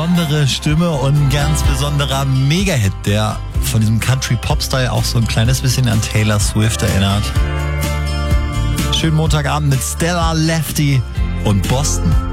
besondere Stimme und ein ganz besonderer Mega-Hit, der von diesem Country-Pop-Style auch so ein kleines bisschen an Taylor Swift erinnert. Schönen Montagabend mit Stella Lefty und Boston.